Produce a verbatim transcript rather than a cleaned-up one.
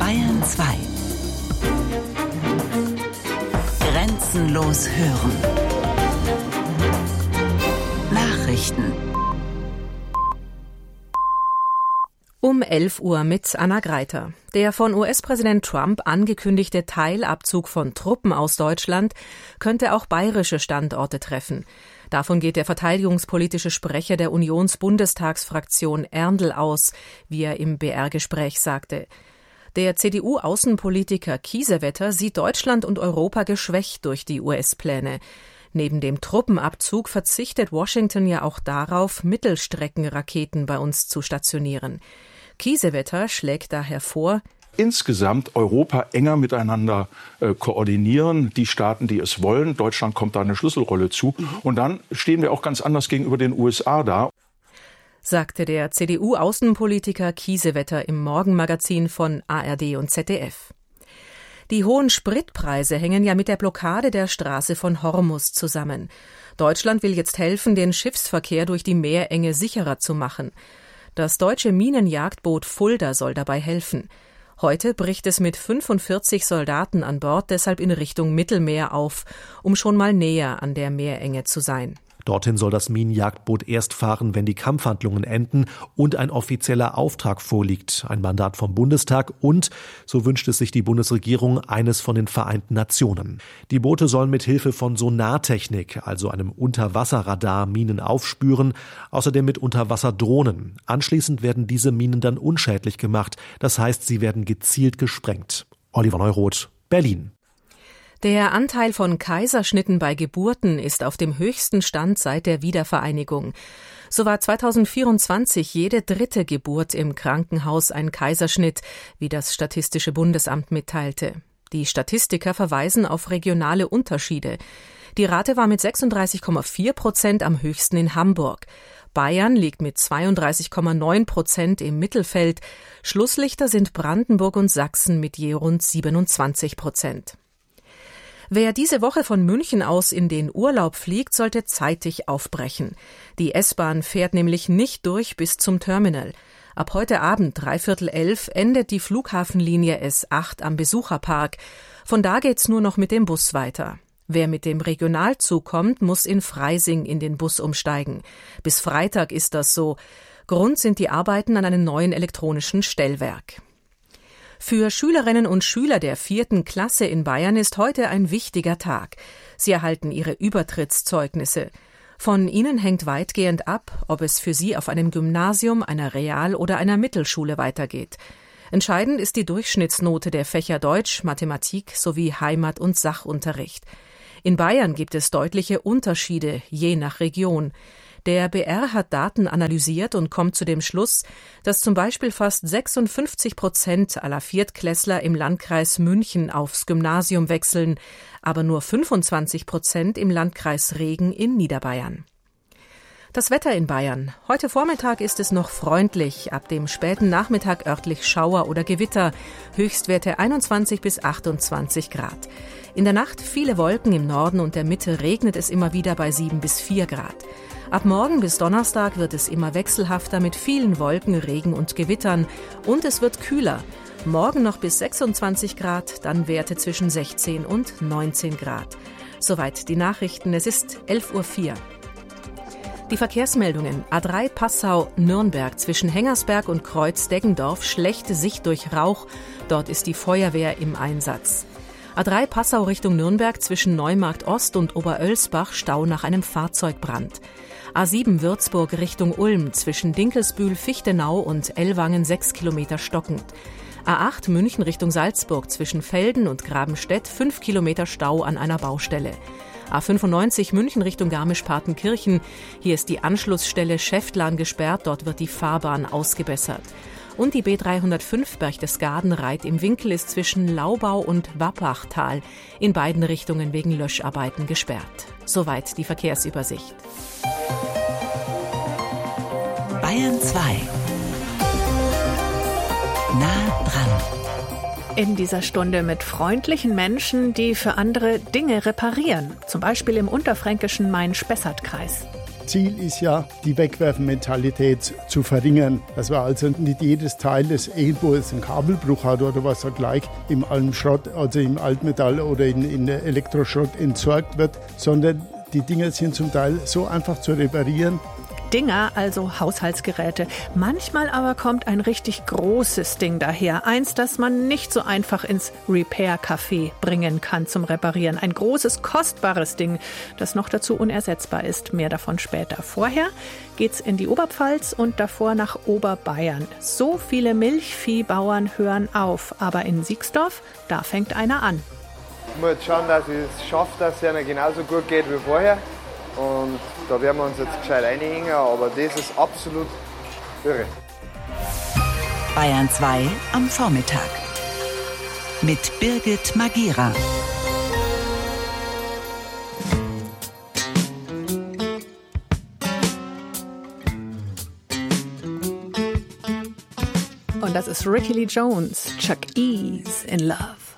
Bayern zwei. Grenzenlos hören. Nachrichten. Um elf Uhr mit Anna Greiter. Der von U S-Präsident Trump angekündigte Teilabzug von Truppen aus Deutschland könnte auch bayerische Standorte treffen. Davon geht der verteidigungspolitische Sprecher der Unionsbundestagsfraktion Erndl aus, wie er im B R-Gespräch sagte. Der C D U-Außenpolitiker Kiesewetter sieht Deutschland und Europa geschwächt durch die U S-Pläne. Neben dem Truppenabzug verzichtet Washington ja auch darauf, Mittelstreckenraketen bei uns zu stationieren. Kiesewetter schlägt daher vor, insgesamt Europa enger miteinander äh, koordinieren, die Staaten, die es wollen. Deutschland kommt da eine Schlüsselrolle zu. Und dann stehen wir auch ganz anders gegenüber den U S A da. Sagte der C D U-Außenpolitiker Kiesewetter im Morgenmagazin von A R D und Z D F. Die hohen Spritpreise hängen ja mit der Blockade der Straße von Hormuz zusammen. Deutschland will jetzt helfen, den Schiffsverkehr durch die Meerenge sicherer zu machen. Das deutsche Minenjagdboot Fulda soll dabei helfen. Heute bricht es mit fünfundvierzig Soldaten an Bord deshalb in Richtung Mittelmeer auf, um schon mal näher an der Meerenge zu sein. Dorthin soll das Minenjagdboot erst fahren, wenn die Kampfhandlungen enden und ein offizieller Auftrag vorliegt, ein Mandat vom Bundestag und, so wünscht es sich die Bundesregierung, eines von den Vereinten Nationen. Die Boote sollen mit Hilfe von Sonartechnik, also einem Unterwasserradar, Minen aufspüren, außerdem mit Unterwasserdrohnen. Anschließend werden diese Minen dann unschädlich gemacht, das heißt, sie werden gezielt gesprengt. Oliver Neuroth, Berlin. Der Anteil von Kaiserschnitten bei Geburten ist auf dem höchsten Stand seit der Wiedervereinigung. So war zweitausendvierundzwanzig jede dritte Geburt im Krankenhaus ein Kaiserschnitt, wie das Statistische Bundesamt mitteilte. Die Statistiker verweisen auf regionale Unterschiede. Die Rate war mit sechsunddreißig Komma vier Prozent am höchsten in Hamburg. Bayern liegt mit zweiunddreißig Komma neun Prozent im Mittelfeld. Schlusslichter sind Brandenburg und Sachsen mit je rund siebenundzwanzig Prozent. Wer diese Woche von München aus in den Urlaub fliegt, sollte zeitig aufbrechen. Die S-Bahn fährt nämlich nicht durch bis zum Terminal. Ab heute Abend, dreiviertel elf, endet die Flughafenlinie S acht am Besucherpark. Von da geht's nur noch mit dem Bus weiter. Wer mit dem Regionalzug kommt, muss in Freising in den Bus umsteigen. Bis Freitag ist das so. Grund sind die Arbeiten an einem neuen elektronischen Stellwerk. Für Schülerinnen und Schüler der vierten Klasse in Bayern ist heute ein wichtiger Tag. Sie erhalten ihre Übertrittszeugnisse. Von ihnen hängt weitgehend ab, ob es für sie auf einem Gymnasium, einer Real- oder einer Mittelschule weitergeht. Entscheidend ist die Durchschnittsnote der Fächer Deutsch, Mathematik sowie Heimat- und Sachunterricht. In Bayern gibt es deutliche Unterschiede, je nach Region. Der B R hat Daten analysiert und kommt zu dem Schluss, dass zum Beispiel fast sechsundfünfzig Prozent aller Viertklässler im Landkreis München aufs Gymnasium wechseln, aber nur fünfundzwanzig Prozent im Landkreis Regen in Niederbayern. Das Wetter in Bayern. Heute Vormittag ist es noch freundlich, ab dem späten Nachmittag örtlich Schauer oder Gewitter, Höchstwerte einundzwanzig bis achtundzwanzig Grad. In der Nacht viele Wolken, im Norden und der Mitte regnet es immer wieder bei sieben bis vier Grad. Ab morgen bis Donnerstag wird es immer wechselhafter mit vielen Wolken, Regen und Gewittern und es wird kühler. Morgen noch bis sechsundzwanzig Grad, dann Werte zwischen sechzehn und neunzehn Grad. Soweit die Nachrichten, es ist elf Uhr vier. Die Verkehrsmeldungen. A drei Passau-Nürnberg zwischen Hengersberg und Kreuz-Deggendorf, schlechte Sicht durch Rauch. Dort ist die Feuerwehr im Einsatz. A drei Passau Richtung Nürnberg zwischen Neumarkt Ost und Oberölsbach, Stau nach einem Fahrzeugbrand. A sieben Würzburg Richtung Ulm zwischen Dinkelsbühl, Fichtenau und Ellwangen sechs Kilometer stockend. A acht München Richtung Salzburg zwischen Velden und Grabenstedt fünf Kilometer Stau an einer Baustelle. A fünfundneunzig München Richtung Garmisch-Partenkirchen. Hier ist die Anschlussstelle Schäftlarn gesperrt, dort wird die Fahrbahn ausgebessert. Und die B dreihundertfünf Berchtesgaden-Reit im Winkel ist zwischen Laubau und Wappachtal in beiden Richtungen wegen Löscharbeiten gesperrt. Soweit die Verkehrsübersicht. Bayern zwei. Nah dran. In dieser Stunde mit freundlichen Menschen, die für andere Dinge reparieren. Zum Beispiel im unterfränkischen Main-Spessart-Kreis. Ziel ist ja, die Wegwerfmentalität zu verringern. Dass wir also nicht jedes Teil, das irgendwo jetzt einen Kabelbruch hat oder was auch gleich im Almschrott, also im Altmetall oder in, in Elektroschrott entsorgt wird, sondern die Dinger sind zum Teil so einfach zu reparieren. Dinger, also Haushaltsgeräte. Manchmal aber kommt ein richtig großes Ding daher. Eins, das man nicht so einfach ins Repair-Café bringen kann zum Reparieren. Ein großes, kostbares Ding, das noch dazu unersetzbar ist. Mehr davon später. Vorher geht's in die Oberpfalz und davor nach Oberbayern. So viele Milchviehbauern hören auf. Aber in Siegsdorf, da fängt einer an. Ich muss jetzt schauen, dass ich es schaffe, dass es ihnen genauso gut geht wie vorher. Und da werden wir uns jetzt gescheit reinhängen, aber das ist absolut irre. Bayern zwei am Vormittag mit Birgit Magira. Und das ist Ricky Lee Jones, Chuck E's in Love.